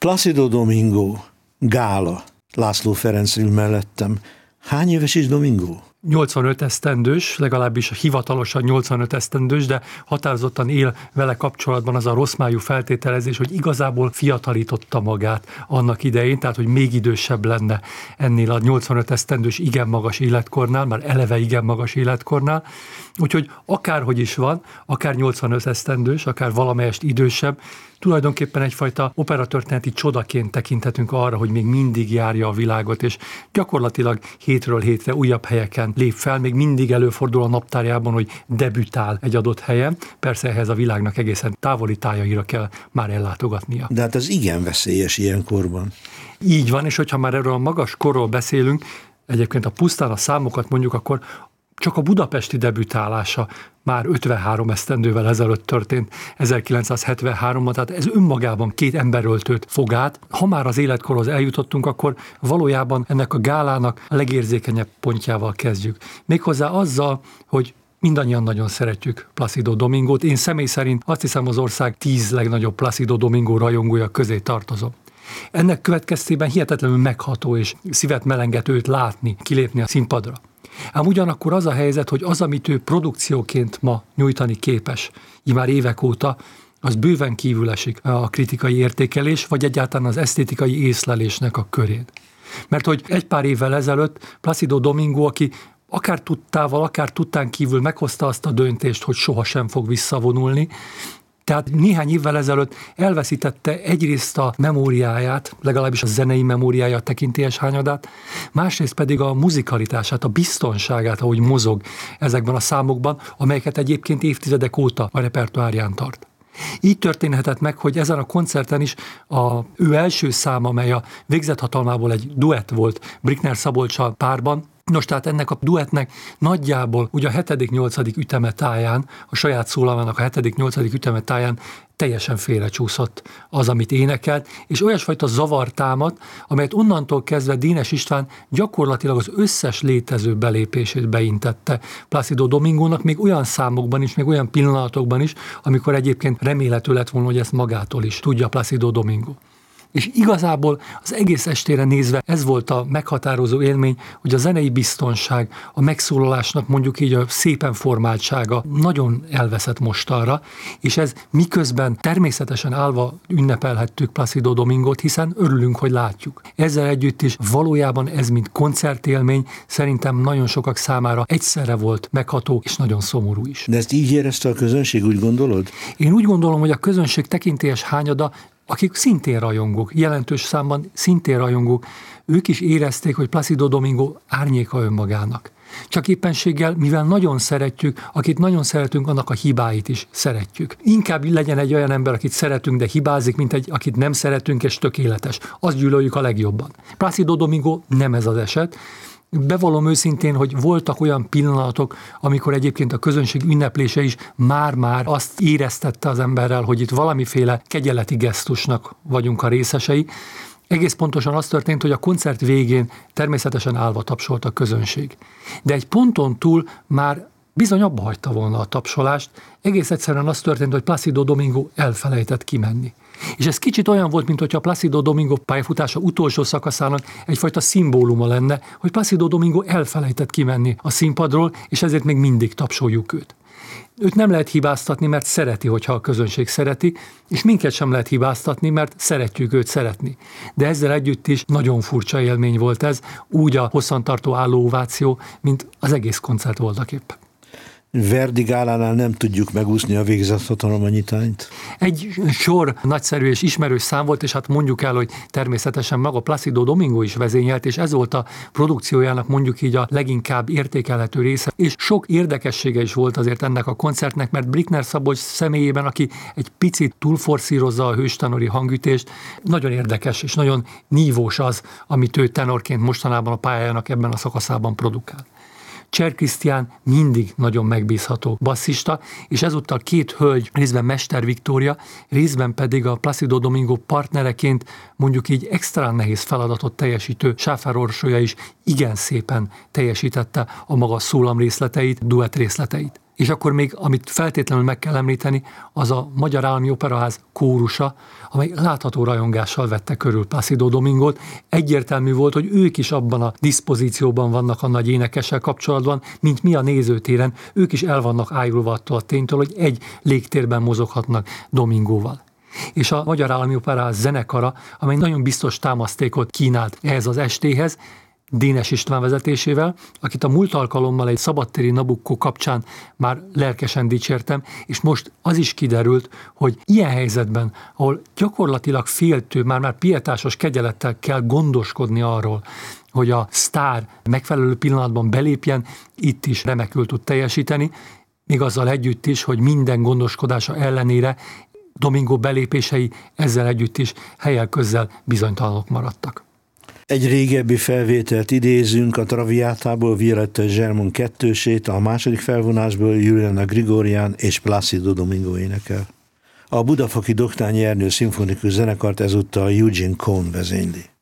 Plácido Domingo, gála, László Ferenc ül mellettem. Hány éves is Domingo? 85 esztendős, legalábbis hivatalosan 85 esztendős, de határozottan él vele kapcsolatban az a rosszmájú feltételezés, hogy igazából fiatalította magát annak idején, tehát hogy még idősebb lenne ennél a 85 esztendős igen magas életkornál, már eleve igen magas életkornál. Úgyhogy akárhogy is van, akár 85 esztendős, akár valamelyest idősebb, tulajdonképpen egyfajta operatörténeti csodaként tekinthetünk arra, hogy még mindig járja a világot, és gyakorlatilag hétről hétre újabb helyeken lép fel, még mindig előfordul a naptárjában, hogy debütál egy adott helyen. Persze ehhez a világnak egészen távoli tájaira kell már ellátogatnia. De hát ez igen veszélyes ilyenkorban. Így van, és hogyha már erről a magas korról beszélünk, egyébként a pusztán a számokat mondjuk, akkor csak a budapesti debütálása már 53 esztendővel ezelőtt történt, 1973-ban, tehát ez önmagában 2 emberöltőt fog át. Ha már az életkorhoz eljutottunk, akkor valójában ennek a gálának a legérzékenyebb pontjával kezdjük. Méghozzá azzal, hogy mindannyian nagyon szeretjük Plácido Domingót. Én személy szerint azt hiszem az ország 10 legnagyobb Plácido Domingo rajongója közé tartozom. Ennek következtében hihetetlenül megható és szívet melengető őt látni, kilépni a színpadra. Ám ugyanakkor az a helyzet, hogy az, amit ő produkcióként ma nyújtani képes, már évek óta, az bőven kívül esik a kritikai értékelés, vagy egyáltalán az esztétikai észlelésnek a körén. Mert hogy egy pár évvel ezelőtt Plácido Domingo, aki akár tudtával, akár tudtán kívül meghozta azt a döntést, hogy sohasem fog visszavonulni, tehát néhány évvel ezelőtt elveszítette egyrészt a memóriáját, legalábbis a zenei memóriája, a tekintélyes hányadát, másrészt pedig a muzikalitását, a biztonságát, ahogy mozog ezekben a számokban, amelyeket egyébként évtizedek óta a repertoárján tart. Így történhetett meg, hogy ezen a koncerten is ő első száma, amely a végzethatalmából egy duett volt Brückner Szabolcssal párban. Nos, tehát ennek a duettnek nagyjából ugye a 7.-8. üteme táján, a saját szólamának a 7.-8. üteme táján teljesen félrecsúszott az, amit énekelt, és olyasfajta zavar támad, amelyet onnantól kezdve Dénes István gyakorlatilag az összes létező belépését beintette Plácido Domingónak, még olyan számokban is, még olyan pillanatokban is, amikor egyébként remélhető lett volna, hogy ezt magától is tudja Plácido Domingo. És igazából az egész estére nézve ez volt a meghatározó élmény, hogy a zenei biztonság, a megszólalásnak mondjuk így a szépen formáltsága nagyon elveszett mostanra, és ez miközben természetesen állva ünnepelhettük Plácido Domingót, hiszen örülünk, hogy látjuk. Ezzel együtt is valójában ez, mint koncertélmény, szerintem nagyon sokak számára egyszerre volt megható és nagyon szomorú is. De ezt így érezte a közönség, úgy gondolod? Én úgy gondolom, hogy a közönség tekintélyes hányada, akik szintén rajongók, jelentős számban szintén rajongók, ők is érezték, hogy Plácido Domingo árnyéka önmagának. Csak éppenséggel, mivel nagyon szeretjük, akit nagyon szeretünk, annak a hibáit is szeretjük. Inkább legyen egy olyan ember, akit szeretünk, de hibázik, mint egy, akit nem szeretünk, és tökéletes. Azt gyűlöljük a legjobban. Plácido Domingo nem ez az eset. Bevallom őszintén, hogy voltak olyan pillanatok, amikor egyébként a közönség ünneplése is már-már azt éreztette az emberrel, hogy itt valamiféle kegyeleti gesztusnak vagyunk a részesei. Egész pontosan az történt, hogy a koncert végén természetesen állva tapsolt a közönség. De egy ponton túl már bizony abba hagyta volna a tapsolást, egész egyszerűen az történt, hogy Plácido Domingo elfelejtett kimenni. És ez kicsit olyan volt, mint hogyha Plácido Domingo pályafutása utolsó szakaszának egyfajta szimbóluma lenne, hogy Plácido Domingo elfelejtett kimenni a színpadról, és ezért még mindig tapsoljuk őt. Őt nem lehet hibáztatni, mert szereti, hogyha a közönség szereti, és minket sem lehet hibáztatni, mert szeretjük őt szeretni. De ezzel együtt is nagyon furcsa élmény volt ez, úgy a hosszantartó álló ováció, mint az egész koncert voltaképp. Verdi gálánál nem tudjuk megúszni a végzethatalom a nyitányt. Egy sor nagyszerű és ismerős szám volt, és hát mondjuk el, hogy természetesen maga Plácido Domingo is vezényelt, és ez volt a produkciójának mondjuk így a leginkább értékelhető része, és sok érdekessége is volt azért ennek a koncertnek, mert Brückner Szabolcs személyében, aki egy picit túlforszírozza a hőstenori hangütést, nagyon érdekes és nagyon nívós az, amit ő tenorként mostanában a pályájának ebben a szakaszában produkál. Cser Krisztián mindig nagyon megbízható basszista, és ezúttal 2 hölgy, részben Mester Viktória, részben pedig a Plácido Domingo partnereként mondjuk így extra nehéz feladatot teljesítő Sáfár Orsolya is igen szépen teljesítette a maga szólamrészleteit, duett részleteit. És akkor még, amit feltétlenül meg kell említeni, az a Magyar Állami Operaház kórusa, amely látható rajongással vette körül Plácido Domingót. Egyértelmű volt, hogy ők is abban a diszpozícióban vannak a nagy énekessel kapcsolatban, mint mi a nézőtéren. Ők is el vannak ájulva attól a ténytől, hogy egy légtérben mozoghatnak Domingóval. És a Magyar Állami Operaház zenekara, amely nagyon biztos támasztékot kínált ehhez az estéhez, Dénes István vezetésével, akit a múlt alkalommal egy szabadtéri Nabucco kapcsán már lelkesen dicsértem, és most az is kiderült, hogy ilyen helyzetben, ahol gyakorlatilag féltő, már pietásos kegyelettel kell gondoskodni arról, hogy a sztár megfelelő pillanatban belépjen, itt is remekül tud teljesíteni, még azzal együtt is, hogy minden gondoskodása ellenére Domingo belépései ezzel együtt is helyel közzel bizonytalanok maradtak. Egy régebbi felvételt idézünk a Traviátából, Violetta Germon kettősét, a második felvonásból Juliana Grigoryan és Plácido Domingo énekel. A Budafaki Doknányi Ernő szimfonikus zenekart ezúttal Eugene Cohn vezényli.